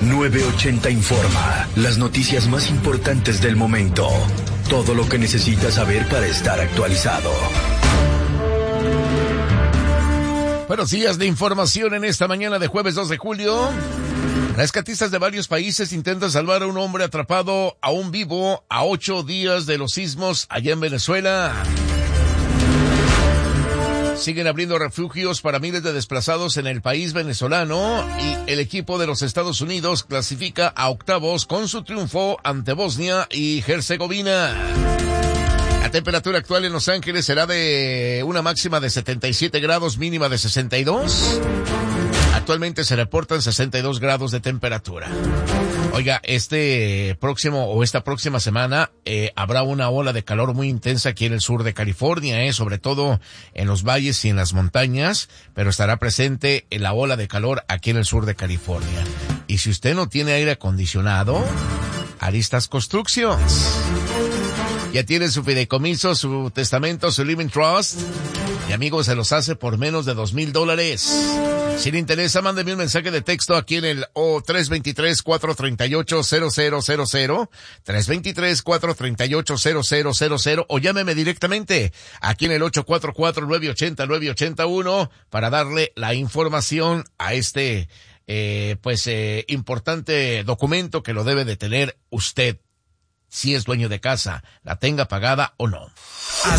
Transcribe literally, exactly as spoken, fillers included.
nueve ochenta Informa. Las noticias más importantes del momento. Todo lo que necesitas saber para estar actualizado. Buenos días de información en esta mañana de jueves dos de julio. Rescatistas de varios países intentan salvar a un hombre atrapado aún vivo a ocho días de los sismos allá en Venezuela. Siguen abriendo refugios para miles de desplazados en el país venezolano y el equipo de los Estados Unidos clasifica a octavos con su triunfo ante Bosnia y Herzegovina. La temperatura actual en Los Ángeles será de una máxima de setenta y siete grados, mínima de sesenta y dos. Actualmente se reportan sesenta y dos grados de temperatura. Oiga, este próximo o esta próxima semana eh, habrá una ola de calor muy intensa aquí en el sur de California, eh, sobre todo en los valles y en las montañas, pero estará presente en la ola de calor aquí en el sur de California. Y si usted no tiene aire acondicionado, Aristas Constructions ya tiene su fideicomiso, su testamento, su living trust, y amigos, se los hace por menos de dos mil dólares. Si le interesa, mándeme un mensaje de texto aquí en el oh, tres dos tres, cuatro tres ocho, cero cero cero cero, tres dos tres, cuatro tres ocho, cero cero cero cero, o llámeme directamente aquí en el ocho cuatro cuatro, nueve ocho cero, nueve ocho uno para darle la información a este, eh, pues, eh, importante documento que lo debe de tener usted, si es dueño de casa, la tenga pagada o no.